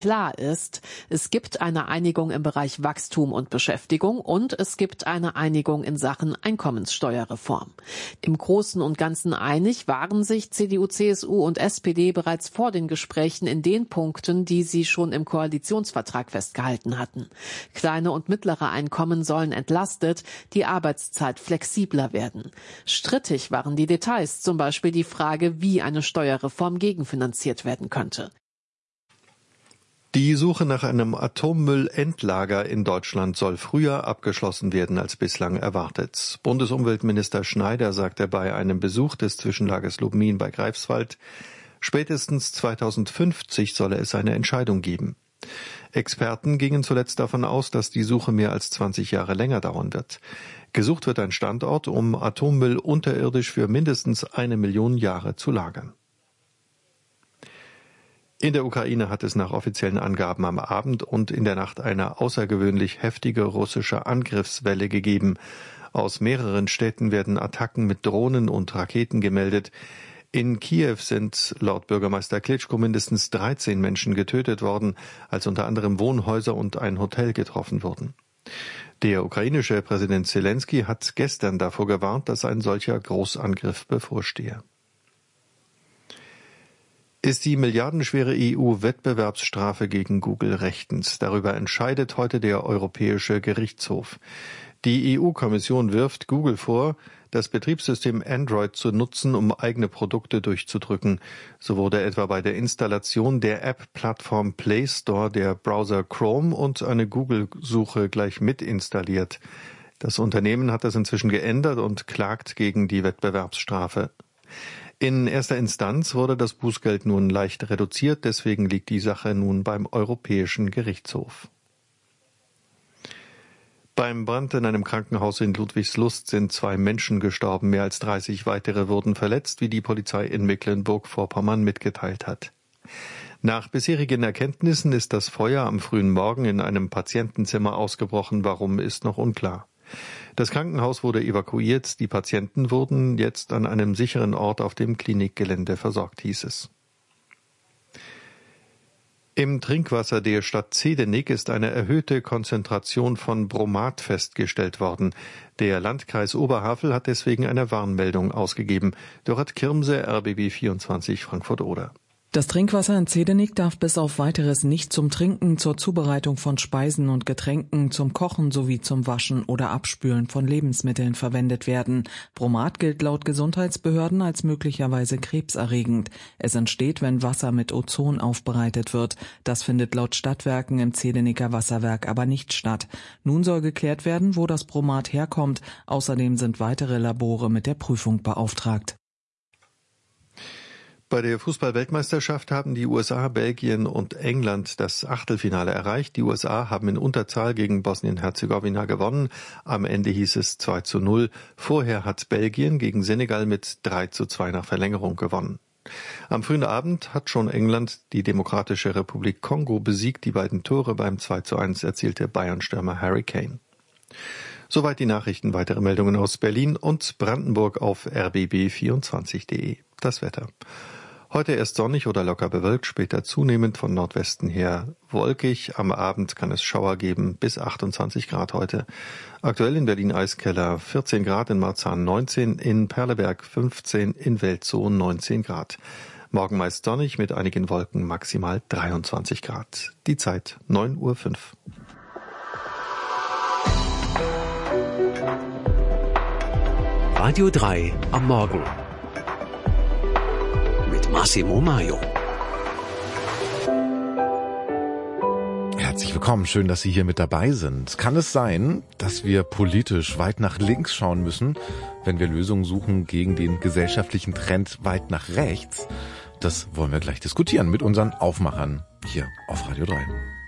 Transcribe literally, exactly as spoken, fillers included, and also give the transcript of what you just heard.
Klar ist, es gibt eine Einigung im Bereich Wachstum und Beschäftigung und es gibt eine Einigung in Sachen Einkommenssteuerreform. Im Großen und Ganzen einig waren sich C D U, C S U und S P D bereits vor den Gesprächen in den Punkten, die sie schon im Koalitionsvertrag festgehalten hatten. Kleine und mittlere Einkommen sollen entlastet, die Arbeitszeit flexibler werden. Strittig waren die Details, zum Beispiel die Frage, wie eine Steuerreform gegenfinanziert werden könnte. Die Suche nach einem Atommüllendlager in Deutschland soll früher abgeschlossen werden als bislang erwartet. Bundesumweltminister Schneider sagte bei einem Besuch des Zwischenlagers Lubmin bei Greifswald, spätestens zweitausendfünfzig solle es eine Entscheidung geben. Experten gingen zuletzt davon aus, dass die Suche mehr als zwanzig Jahre länger dauern wird. Gesucht wird ein Standort, um Atommüll unterirdisch für mindestens eine Million Jahre zu lagern. In der Ukraine hat es nach offiziellen Angaben am Abend und in der Nacht eine außergewöhnlich heftige russische Angriffswelle gegeben. Aus mehreren Städten werden Attacken mit Drohnen und Raketen gemeldet. In Kiew sind laut Bürgermeister Klitschko mindestens dreizehn Menschen getötet worden, als unter anderem Wohnhäuser und ein Hotel getroffen wurden. Der ukrainische Präsident Zelensky hat gestern davor gewarnt, dass ein solcher Großangriff bevorstehe. Ist die milliardenschwere E U-Wettbewerbsstrafe gegen Google rechtens? Darüber entscheidet heute der Europäische Gerichtshof. Die E U-Kommission wirft Google vor, das Betriebssystem Android zu nutzen, um eigene Produkte durchzudrücken. So wurde etwa bei der Installation der App-Plattform Play Store der Browser Chrome und eine Google-Suche gleich mit installiert. Das Unternehmen hat das inzwischen geändert und klagt gegen die Wettbewerbsstrafe. In erster Instanz wurde das Bußgeld nun leicht reduziert, deswegen liegt die Sache nun beim Europäischen Gerichtshof. Beim Brand in einem Krankenhaus in Ludwigslust sind zwei Menschen gestorben, mehr als dreißig weitere wurden verletzt, wie die Polizei in Mecklenburg-Vorpommern mitgeteilt hat. Nach bisherigen Erkenntnissen ist das Feuer am frühen Morgen in einem Patientenzimmer ausgebrochen, warum ist noch unklar. Das Krankenhaus wurde evakuiert, die Patienten wurden jetzt an einem sicheren Ort auf dem Klinikgelände versorgt, hieß es. Im Trinkwasser der Stadt Zedenik ist eine erhöhte Konzentration von Bromat festgestellt worden. Der Landkreis Oberhavel hat deswegen eine Warnmeldung ausgegeben. Dorot Kirmse, R B B vierundzwanzig, Frankfurt-Oder. Das Trinkwasser in Zedenik darf bis auf Weiteres nicht zum Trinken, zur Zubereitung von Speisen und Getränken, zum Kochen sowie zum Waschen oder Abspülen von Lebensmitteln verwendet werden. Bromat gilt laut Gesundheitsbehörden als möglicherweise krebserregend. Es entsteht, wenn Wasser mit Ozon aufbereitet wird. Das findet laut Stadtwerken im Zedeniker Wasserwerk aber nicht statt. Nun soll geklärt werden, wo das Bromat herkommt. Außerdem sind weitere Labore mit der Prüfung beauftragt. Bei der Fußball-Weltmeisterschaft haben die U S A, Belgien und England das Achtelfinale erreicht. Die U S A haben in Unterzahl gegen Bosnien-Herzegowina gewonnen. Am Ende hieß es zwei zu null. Vorher hat Belgien gegen Senegal mit drei zu zwei nach Verlängerung gewonnen. Am frühen Abend hat schon England die Demokratische Republik Kongo besiegt. Die beiden Tore beim zwei zu eins erzielte Bayern-Stürmer Harry Kane. Soweit die Nachrichten. Weitere Meldungen aus Berlin und Brandenburg auf r b b vierundzwanzig punkt de. Das Wetter. Heute erst sonnig oder locker bewölkt, später zunehmend von Nordwesten her wolkig. Am Abend kann es Schauer geben, bis achtundzwanzig Grad heute. Aktuell in Berlin Eiskeller vierzehn Grad, in Marzahn neunzehn, in Perleberg fünfzehn, in Welzow neunzehn Grad. Morgen meist sonnig mit einigen Wolken, maximal dreiundzwanzig Grad. Die Zeit neun Uhr fünf. Radio drei am Morgen. Massimo Maio. Herzlich willkommen, schön, dass Sie hier mit dabei sind. Kann es sein, dass wir politisch weit nach links schauen müssen, wenn wir Lösungen suchen gegen den gesellschaftlichen Trend weit nach rechts? Das wollen wir gleich diskutieren mit unseren Aufmachern hier auf Radio drei.